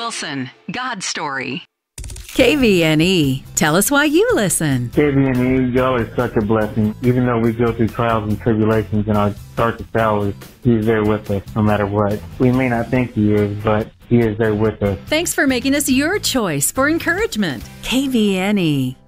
Wilson, God's Story. KVNE. Tell us why you listen. KVNE, y'all are such a blessing. Even though we go through trials and tribulations in our darkest hours, He's there with us no matter what. We may not think He is, but He is there with us. Thanks for making us your choice for encouragement. KVNE.